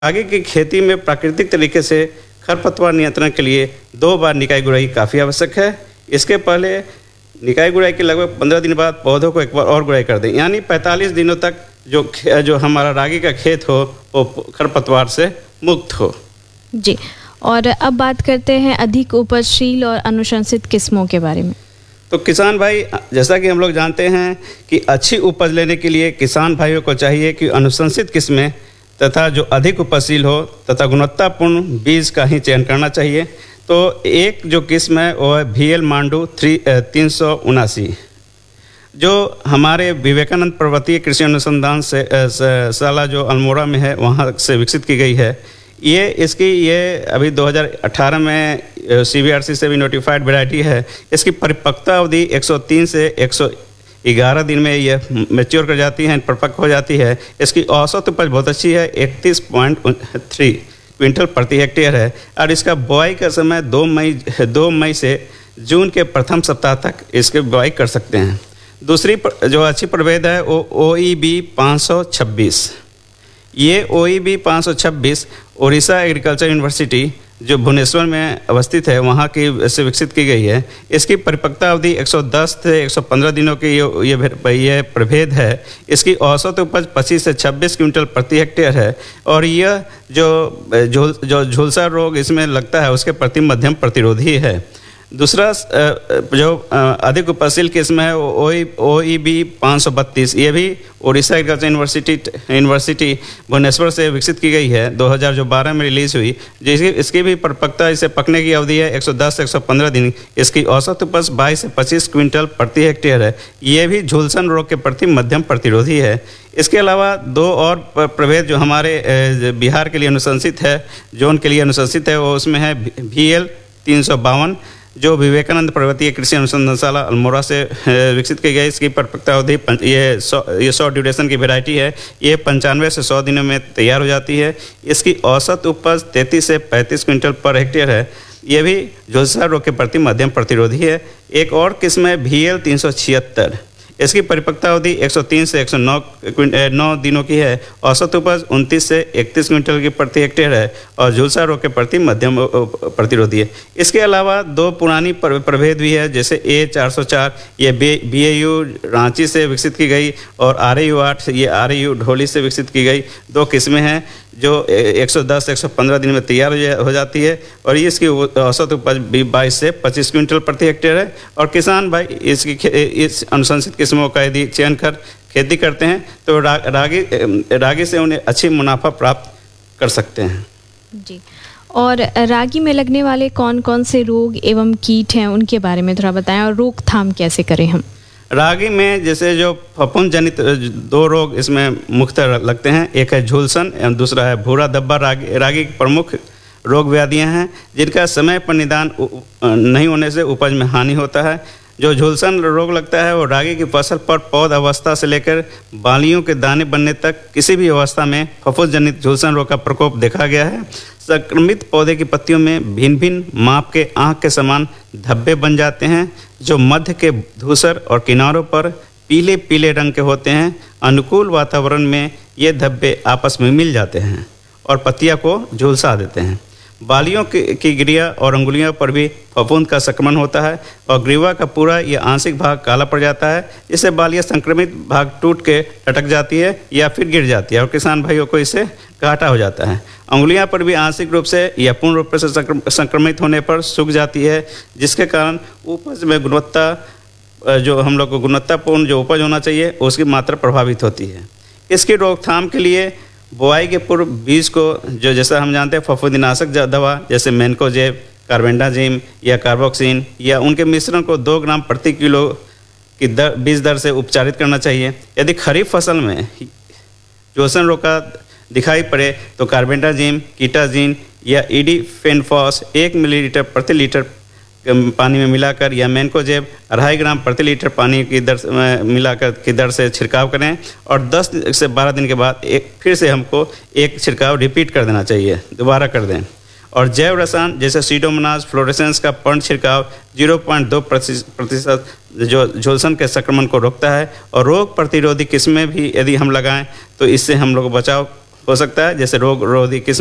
आगे की खेती में प्राकृतिक तरीके से खरपतवार नियंत्रण के लिए 2 बार निकाई गुड़ाई काफ़ी आवश्यक है। इसके पहले निकाई गुड़ाई के लगभग 15 दिन बाद पौधों को एक बार और गुड़ाई कर दें, यानी 45 दिनों तक जो हमारा रागी का खेत हो वो खरपतवार से मुक्त हो। जी, और अब बात करते हैं अधिक उपजशील और अनुशंसित किस्मों के बारे में। तो किसान भाई, जैसा कि हम लोग जानते हैं कि अच्छी उपज लेने के लिए किसान भाइयों को चाहिए कि अनुशंसित किस्में तथा जो अधिक उपजशील हो तथा गुणवत्तापूर्ण बीज का ही चयन करना चाहिए। तो एक जो किस्म है वो है VL मांडू 379, जो हमारे विवेकानंद पर्वतीय कृषि अनुसंधान से शाला जो अल्मोड़ा में है वहाँ से विकसित की गई है। ये अभी 2018 में CBRC से भी नोटिफाइड वैरायटी है। इसकी परिपक्वता अवधि 103 से 111 दिन में यह मैच्योर कर जाती है, परिपक्व हो जाती है। इसकी औसत उपज बहुत अच्छी है, 31.3 क्विंटल प्रति हेक्टेयर है। और इसका बुआई का समय 2 मई से जून के प्रथम सप्ताह तक इसकी बुआई कर सकते हैं। दूसरी जो अच्छी प्रभेद है वो OEB 526। ये OEB 526 उड़ीसा एग्रीकल्चर यूनिवर्सिटी जो भुवनेश्वर में अवस्थित है वहाँ की से विकसित की गई है। इसकी परिपक्वता अवधि 110 से 115 दिनों की ये प्रभेद है। इसकी औसत उपज 25 से 26 क्विंटल प्रति हेक्टेयर है। और यह जो झुलसा रोग इसमें लगता है उसके प्रति मध्यम प्रतिरोधी है। दूसरा जो अधिक उपजशील किस्म है OEB 532, ये भी उड़ीसा एग्रीकल्चर यूनिवर्सिटी भुवनेश्वर से विकसित की गई है, 2012 में रिलीज हुई। इसकी भी परिपक्वता इसे पकने की अवधि है 110 से 115 दिन। इसकी औसत उपज 22 से 25 क्विंटल प्रति हेक्टेयर है। ये भी झुलसन रोग के प्रति मध्यम प्रतिरोधी है। इसके अलावा 2 और प्रभेद जो हमारे बिहार के लिए अनुशंसित है, जोन के लिए अनुशंसित है, वो उसमें है VL 352, जो विवेकानंद पर्वतीय कृषि अनुसंधानशाला अल्मोड़ा से विकसित की गई। इसकी परिपक्वता अवधि ये 100 ड्यूरेशन की वैरायटी है। ये 95 से 100 दिनों में तैयार हो जाती है। इसकी औसत उपज 33 से 35 क्विंटल पर हेक्टेयर है। ये भी झुलसा रोग के प्रति मध्यम प्रतिरोधी है। एक और किस्म है VL 376। इसकी परिपक्वता अवधि 103 से 109 दिनों की है। औसत उपज 29 से 31 क्विंटल की प्रति हेक्टेयर है और झुलसा रोग के प्रति मध्यम प्रतिरोधी है। इसके अलावा 2 पुरानी प्रभेद भी है, जैसे A404, ये BAU रांची से विकसित की गई, और RAU 8, ये RAU ढोली से विकसित की गई। 2 किस्में हैं जो 110 से 115 दिन में तैयार हो जाती है और इसकी औसत उपज 22 से 25 क्विंटल प्रति हेक्टेयर है। और किसान भाई इस अनुशंसित किस्मों का यदि चयन कर खेती करते हैं तो रागी से उन्हें अच्छी मुनाफा प्राप्त कर सकते हैं। जी, और रागी में लगने वाले कौन कौन से रोग एवं कीट हैं उनके बारे में थोड़ा बताएं, और रोकथाम कैसे करें हम? रागी में जैसे जो फफूंद जनित 2 रोग इसमें मुख्यतः लगते हैं। एक है झुलसन एवं दूसरा है भूरा धब्बा। रागी की प्रमुख रोग व्याधियां हैं जिनका समय पर निदान नहीं होने से उपज में हानि होता है। जो झुलसन रोग लगता है वो रागी की फसल पर पौध अवस्था से लेकर बालियों के दाने बनने तक किसी भी अवस्था में फफूंद जनित झुलसन रोग का प्रकोप देखा गया है। संक्रमित पौधे की पत्तियों में भिन्न भिन्न माप के आँख के समान धब्बे बन जाते हैं, जो मध्य के धूसर और किनारों पर पीले पीले रंग के होते हैं। अनुकूल वातावरण में ये धब्बे आपस में मिल जाते हैं और पत्तियां को झुलसा देते हैं। बालियों की गिरिया और अंगुलियों पर भी फफूंद का संक्रमण होता है और ग्रीवा का पूरा या आंशिक भाग काला पड़ जाता है। इससे बालियां संक्रमित भाग टूट के लटक जाती है या फिर गिर जाती है और किसान भाइयों को इससे घाटा हो जाता है। अंगुलियां पर भी आंशिक रूप से या पूर्ण रूप से संक्रमित होने पर सूख जाती है, जिसके कारण उपज में गुणवत्ता जो हम लोग को गुणवत्तापूर्ण जो उपज होना चाहिए उसकी मात्रा प्रभावित होती है। इसकी रोकथाम के लिए बुआई के पूर्व बीज को जो जैसा हम जानते हैं फफूंदीनाशक दवा जैसे मैनकोजेब, कार्बेंडाजिम या कार्बोक्सिन या उनके मिश्रण को 2 ग्राम प्रति किलो की बीज दर से उपचारित करना चाहिए। यदि खरीफ फसल में झुलसन रोग का दिखाई पड़े तो कार्बेंडाजिम, कीटाजिन या इडीफेनफॉस 1 मिलीलीटर प्रति लीटर पानी में मिलाकर या मैनकोजेब 2.5 ग्राम प्रति लीटर पानी की दर मिलाकर की दर से छिड़काव करें और 10 से 12 दिन के बाद फिर से हमको एक छिड़काव रिपीट कर देना चाहिए, दोबारा कर दें। और जैव रसायन जैसे सीडोमोनास फ्लोरेसेंस का पर्ण छिड़काव 0.2% जो झुलसन के संक्रमण को रोकता है और रोग प्रतिरोधी किस्में भी यदि हम लगाएं तो इससे हम लोग बचाव हो सकता है, जैसे रोग रोधी किस्म